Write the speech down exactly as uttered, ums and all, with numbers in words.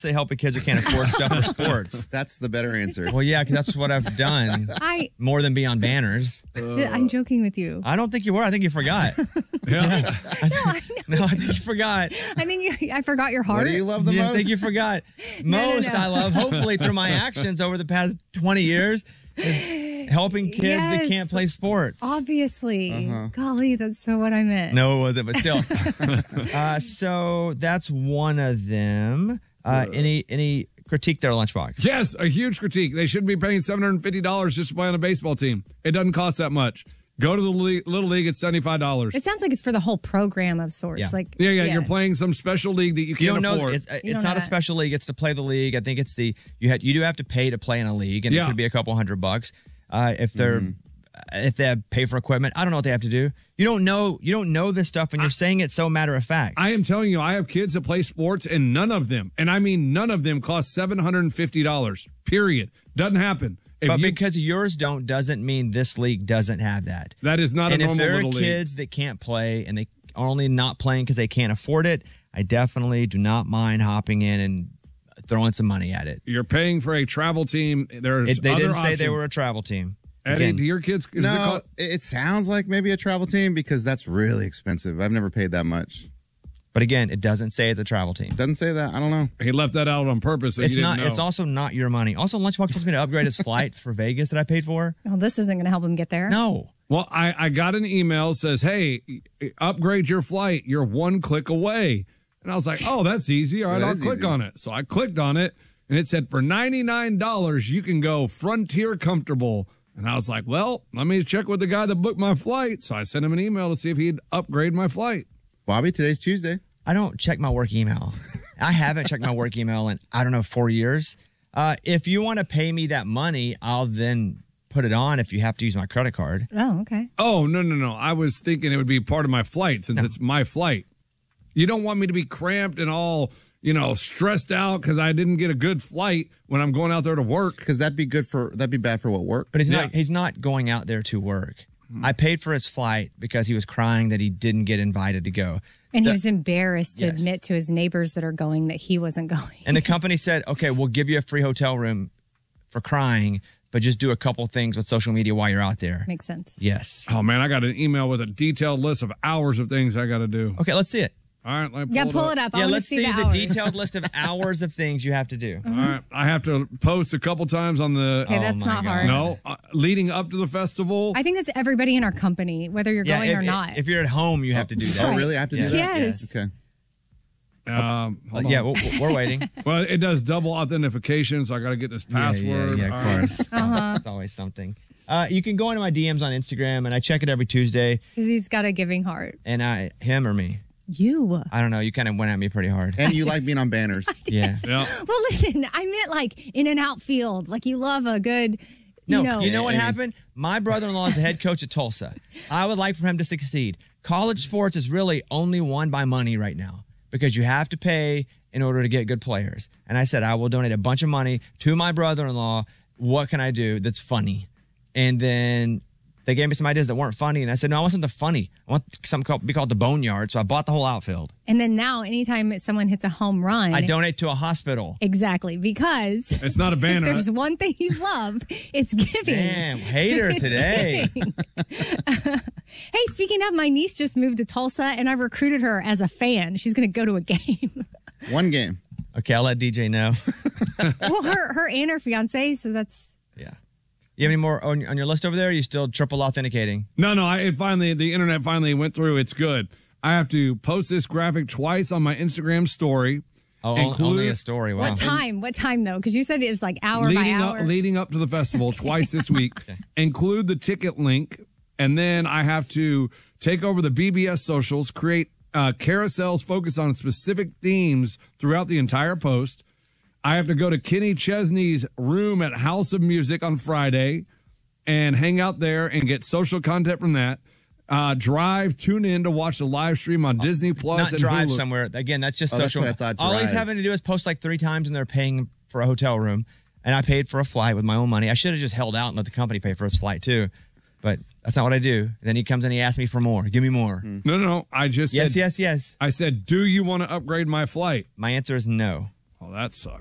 Say helping kids who can't afford stuff for sports. That's the better answer. Well, yeah, because that's what I've done. I more than be on banners. Uh, I'm joking with you. I don't think you were. I think you forgot. Yeah. I th- no, I know. no, I think you forgot. I think you, I forgot your heart. What do you love the yeah, most? I think you forgot. No, no, Most no. I love, hopefully through my actions over the past twenty years, is helping kids Yes. that can't play sports. Obviously. Uh-huh. Golly, that's so what I meant. No, it wasn't, but still. uh, so that's one of them. Uh, any any critique there, Lunchbox? Yes, a huge critique. They shouldn't be paying seven hundred fifty dollars just to play on a baseball team. It doesn't cost that much. Go to the le- Little League, it's seventy-five dollars. It sounds like it's for the whole program of sorts. Yeah. Like Yeah, yeah, you're playing some special league that you You can't don't know. afford. It's, it's don't not know a that. special league. It's to play the league. I think it's the you had you do have to pay to play in a league, and Yeah. it could be a couple hundred bucks. Uh, if they're if they have pay for equipment, I don't know what they have to do. You don't know. You don't know this stuff, and you're saying it so matter of fact. I am telling you, I have kids that play sports, and none of them, and I mean none of them, cost seven hundred fifty dollars. Period. Doesn't happen. If but you- because yours don't doesn't mean this league doesn't have that. that is not and a if normal there are Little League. kids that can't play and they are only not playing because they can't afford it, I definitely do not mind hopping in and throwing some money at it. You're paying for a travel team. There's It- they other didn't say they options. were a travel team. Eddie, Again, do your kids? Is it No, called- it, it sounds like maybe a travel team because that's really expensive. I've never paid that much. but again, it doesn't say it's a travel team. Doesn't say that. I don't know. he left that out on purpose. So It's you not. didn't know. It's also not your money. Also, Lunchbox wants me to upgrade his flight for Vegas that I paid for. Oh, this isn't going to help him get there. No. Well, I, I got an email that says, hey, upgrade your flight. You're one click away. And I was like, oh, that's easy. All right, That I'll is click easy. on it. So I clicked on it, and it said for ninety-nine dollars, you can go Frontier Comfortable. And I was like, well, let me check with the guy that booked my flight. So I sent him an email to see if he'd upgrade my flight. Bobby, today's Tuesday. I don't check my work email. I haven't checked my work email in, I don't know, four years. Uh, if you want to pay me that money, I'll then put it on if you have to use my credit card. Oh, okay. Oh, no, no, no. I was thinking it would be part of my flight since it's my flight. You don't want me to be cramped and all, you know, stressed out because I didn't get a good flight when I'm going out there to work. Because that'd be good for that'd be bad for what work. But he's Yeah. not. He's not going out there to work. I paid for his flight because he was crying that he didn't get invited to go. And The- he was embarrassed to Yes. admit to his neighbors that are going that he wasn't going. And the company said, okay, we'll give you a free hotel room for crying, but just do a couple things with social media while you're out there. Makes sense. Yes. Oh, man, I got an email with a detailed list of hours of things I got to do. Okay, let's see it. All right, let me Yeah, pull, pull it up. I yeah, wanna let's see, see the, the hours. detailed list of hours of things you have to do. All right, I have to post a couple times on the. Okay, that's Oh my not God. hard. No, uh, leading up to the festival. I think that's everybody in our company, whether you're going if, or not. If you're at home, you have to do that. Oh, really? I have to do that? Yes. Okay. Um, hold Yeah, on. we're, we're waiting. Well, it does double authentication, so I got to get this password. Yeah, yeah, All of right. course. Uh-huh. It's always something. Uh, you can go into my D Ms on Instagram, and I check it every Tuesday. Because he's got a giving heart. And I, him or me, You. I don't know. You kind of went at me pretty hard. And you like being on banners. Yeah. Yeah. Well, listen, I meant like in an outfield. Like you love a good, No, you know. you know what Yeah. happened? My brother-in-law is the head coach at Tulsa. I would like for him to succeed. College sports is really only won by money right now because you have to pay in order to get good players. And I said I will donate a bunch of money to my brother-in-law. What can I do that's funny? And then they gave me some ideas that weren't funny, and I said, no, I want something funny. I want something called, be called the Boneyard, so I bought the whole outfield. And then now, anytime someone hits a home run, I donate to a hospital. Exactly, because It's not a if banner. there's one thing you love, it's giving. Damn, hater It's today. giving. Hey, speaking of, my niece just moved to Tulsa, and I recruited her as a fan. She's going to go to a game. One game. Okay, I'll let D J know. Well, her her and her fiance, so that's Yeah. You have any more on, on your list over there? Or are you still triple authenticating? No, no. I it finally the internet finally went through. It's good. I have to post this graphic twice on my Instagram story. Oh, Include- only a story. Wow. what time? What time though? Because you said it was like hour by leading hour. up leading up to the festival twice this week. Include the ticket link, and then I have to take over the B B S socials, create uh, carousels focused on specific themes throughout the entire post. I have to go to Kenny Chesney's room at House of Music on Friday and hang out there and get social content from that. Uh, drive, tune in to watch the live stream on Disney Plus. Not and drive Hulu. somewhere. Again, that's just Oh, that's social. what I thought, All he's drive. having to do is post like three times and they're paying for a hotel room. And I paid for a flight with my own money. I should have just held out and let the company pay for his flight too. But that's not what I do. And then he comes and he asks me for more. Give me more. No, no, no. I just Yes, said, yes, yes. I said, do you want to upgrade my flight? My answer is no. Oh, that sucks.